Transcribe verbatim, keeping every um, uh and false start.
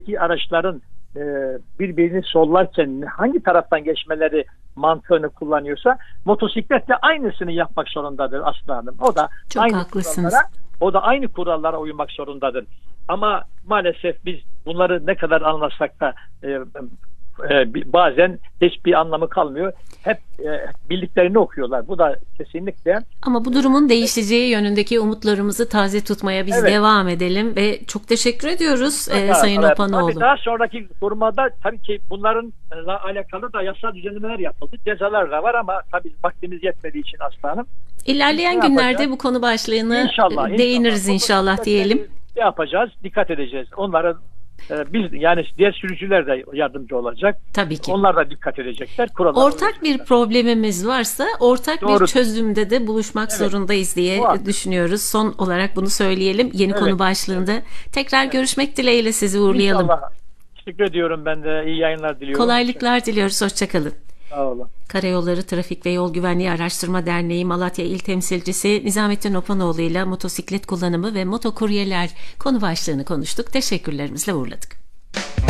iki araçların e, birbirini sollarken hangi taraftan geçmeleri mantığını kullanıyorsa motosikletle aynısını yapmak zorundadır Aslı Hanım. O da Çok aynı haklısınız. kurallara, o da aynı kurallara uymak zorundadır. Ama maalesef biz bunları ne kadar anlasak da e, e, bazen hiçbir anlamı kalmıyor. Hep e, bildiklerini okuyorlar. Bu da kesinlikle. Ama bu durumun değişeceği yönündeki umutlarımızı taze tutmaya biz Evet. devam edelim ve çok teşekkür ediyoruz e, Sayın Evet, Opanoğlu. tabii daha sonraki durumda tabii ki bunlarla alakalı da yasal düzenlemeler yapıldı. Cezalar da var ama tabii vaktimiz yetmediği için Aslı Hanım. İlerleyen Ne günlerde yapacağız? bu konu başlığını İnşallah, e, değiniriz inşallah, inşallah diyelim. Ne yapacağız? Dikkat edeceğiz. Onların e, biz yani diğer sürücüler de yardımcı olacak. Tabii ki. Onlar da dikkat edecekler. Kurallara Ortak bir uyacaklar. problemimiz varsa ortak Doğru. bir çözümde de buluşmak Evet. zorundayız diye Muhakkak. düşünüyoruz. Son olarak bunu söyleyelim. Yeni Evet. konu başlığında. Tekrar görüşmek dileğiyle sizi uğurlayalım. İnşallah. Teşekkür ediyorum ben de. İyi yayınlar diliyorum. Kolaylıklar diliyoruz. Hoşçakalın. Sağ olun. Karayolları Trafik ve Yol Güvenliği Araştırma Derneği Malatya İl Temsilcisi Nizamettin Opanoğlu ile motosiklet kullanımı ve motokuryeler konu başlığını konuştuk. Teşekkürlerimizle uğurladık.